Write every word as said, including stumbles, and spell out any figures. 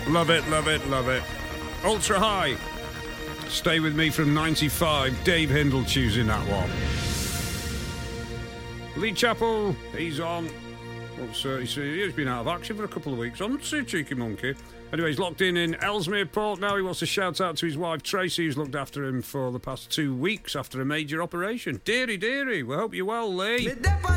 Love it, love it, love it. Ultra High. Stay With Me from ninety-five. Dave Hindle choosing that one. Lee Chappell, he's on. What's, uh, he's, he's been out of action for a couple of weeks. I'm not too cheeky monkey. Anyway, he's locked in in Ellesmere Port now. He wants to shout out to his wife Tracy, who's looked after him for the past two weeks after a major operation. Dearie, dearie, we hope you're well, Lee.